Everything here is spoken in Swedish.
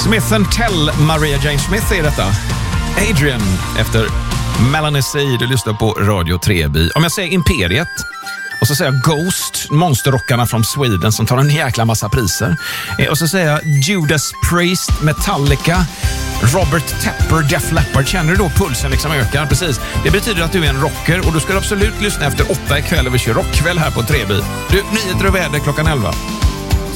Smith & Tell, Maria Jane Smith är detta. Adrian efter Melanie C. Du lyssnar på Radio 3B. Om jag säger Imperiet och så säger jag Ghost, monsterrockarna från Sweden som tar en jäkla massa priser. Och så säger jag Judas Priest, Metallica, Robert Tepper, Def Leppard. Känner du då pulsen liksom ökar? Precis. Det betyder att du är en rocker och du ska absolut lyssna efter 8 ikväll. Vi kör rockkväll här på 3B. Du, nyheter och väder klockan 11.